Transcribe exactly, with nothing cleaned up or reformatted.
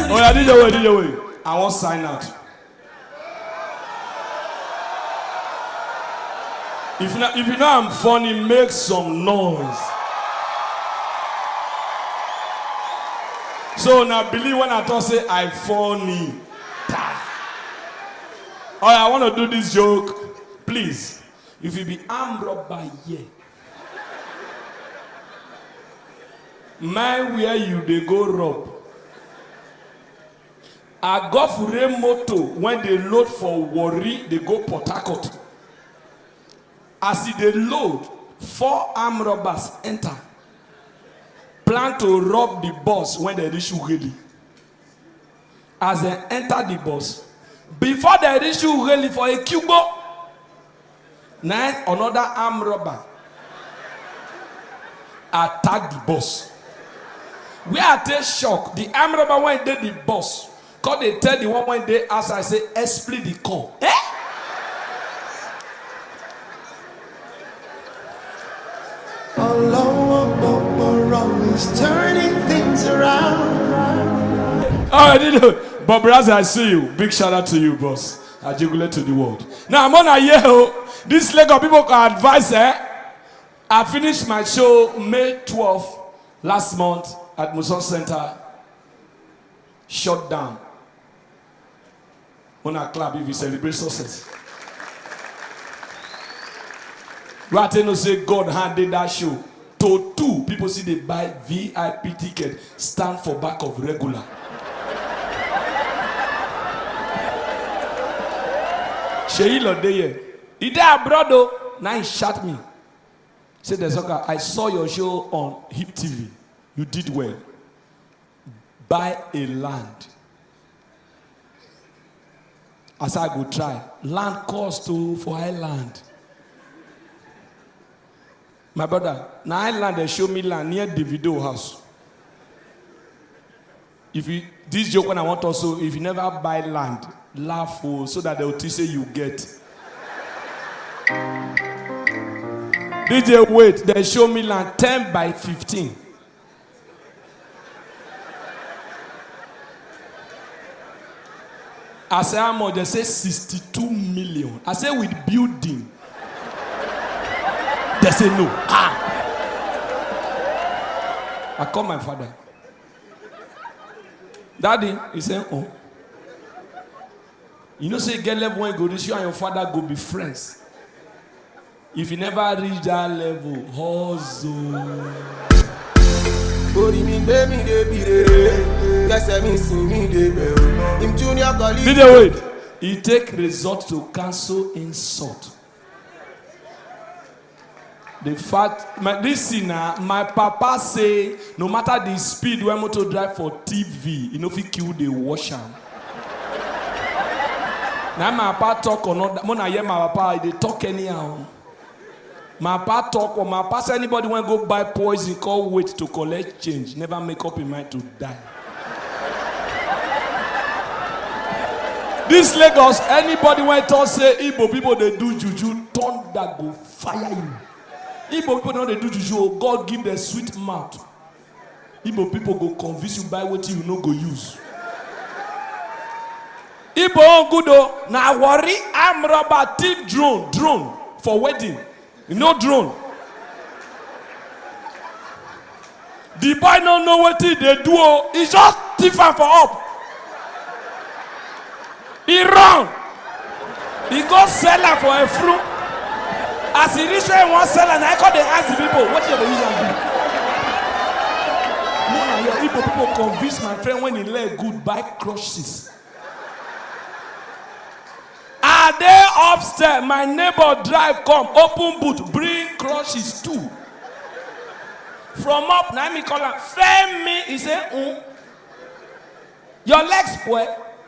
Oh, yeah, D J way, D J way. I won't sign out. If you know, if you know I'm funny, make some noise. So now believe when I talk say I funny. Alright, I want to do this joke. Please, if you be armed robber here, mind where you they go rob. I go for a moto when they load for Warri, they go Port Harcourt. As they load, four armed robbers enter. Plan to rob the bus when they reach Ughelli. As they enter the bus, before they reach Ughelli for a Cubo, now another armed robber attack the bus. We are take shock. The armed robber when they the bus, cause they tell the one when they ask, I say, split the call. Eh? Always turning things around. All right, you know, Bob Razz, I see you. Big shout out to you, boss. I jugulate to the world. Now I'm on a year. This leg of people can advise. Eh? I finished my show May twelfth last month at Muson Center. Shut down. On a club if you celebrate success. Right now say God handed that show. To two people see they buy V I P ticket, stand for back of regular. Sheila Deye, he did abroad though. Now he shot me. Said the soccer, I saw your show on Hip T V. You did well. Buy a land. As I go try, land cost to for island. My brother, now island they show me land near Davido house. If you this joke when I want also, if you never buy land, laugh for so that they will say you get. D J wait, they show me land ten by fifteen. I say how much? They say sixty-two million. I say with building. They say no. Ah. I call my father. Daddy, he said, oh. You know, say get level when you go this, you and your father go be friends. If you never reach that level, hustle. Did they wait? He take resort to cancel insult. The fact, my, this sinner, my papa say, no matter the speed when motor drive for T V, you know if he kill the washer. Now my papa talk or not, when I hear my papa, they talk anyhow. My papa talk or my papa say anybody when go buy poison, call wait to collect change, never make up in mind to die. This Lagos, anybody when talk say Igbo people they do juju, thunder go fire you. Igbo people know they do juju, God give them sweet mouth. Igbo people go convince you buy what you know go use. Igbo on good though, now worry, I'm robber, thief, drone, drone for wedding. You know drone. The boy don't know what they do, he's just thiefing for up. He run. He go sell her for a fruit. As he reach where he want sell and I call they ask the people, what should they use and do? No, no, your Igbo people convince my friend when he let good buy crushes. Are they upstairs? My neighbor drive come, open boot, bring crushes too. From up, now me call him, frame me. He say, mm. Your legs spoil.